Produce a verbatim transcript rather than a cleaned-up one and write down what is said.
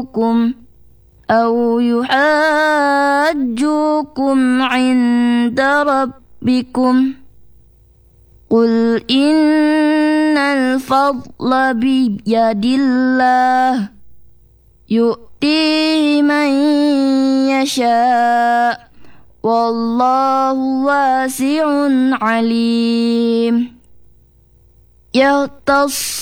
يحاجوكم أو يحاجوكم عند ربكم قل إن الفضل بيد الله يؤتيه من يشاء والله واسع عليم يختص